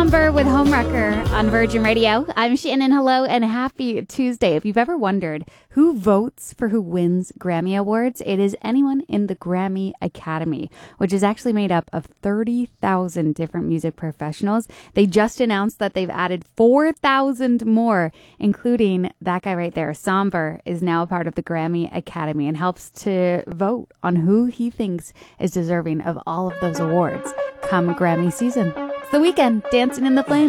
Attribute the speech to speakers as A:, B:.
A: Somber with Homewrecker on Virgin Radio. I'm Shannon. Hello and happy Tuesday. If you've ever wondered who votes for who wins Grammy Awards, it is anyone in the Grammy Academy, which is actually made up of 30,000 different music professionals. They just announced that they've added 4,000 more, including that guy right there. Somber is now a part of the Grammy Academy and helps to vote on who he thinks is deserving of all of those awards come Grammy season. It's the weekend, dancing in the flames.